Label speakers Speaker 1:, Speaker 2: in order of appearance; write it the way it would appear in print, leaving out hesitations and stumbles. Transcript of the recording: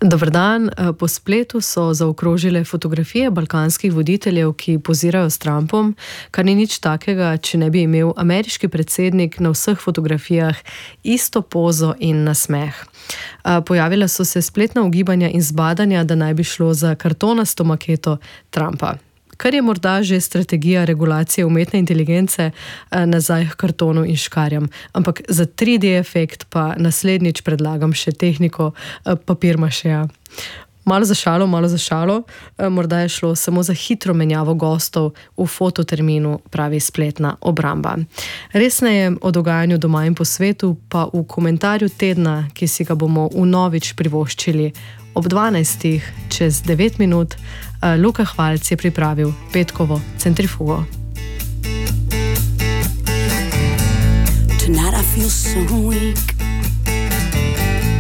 Speaker 1: Dober dan. Po spletu so zaokrožile fotografije balkanskih voditeljev, ki pozirajo s Trumpom, kar ni nič takega, če ne bi imel ameriški predsednik na vseh fotografijah isto pozo in nasmeh. Pojavila so se spletna ugibanja in zbadanja, da naj bi šlo za kartonasto maketo Trumpa. Kar je morda že strategija regulacije umetne inteligence nazaj k kartonu in škarjam. Ampak za 3D efekt pa naslednjič predlagam še tehniko papirmašeja. Malo za šalo, morda je šlo samo za hitro menjavo gostov v fototerminu, pravi spletna obramba. Resneje o dogajanju doma in po svetu pa v komentarju tedna, ki si ga bomo vnovič privoščili ob 12. čez 9 minut. Luka Hvalc je pripravil petkovo centrifugo.
Speaker 2: Tonight I feel so weak.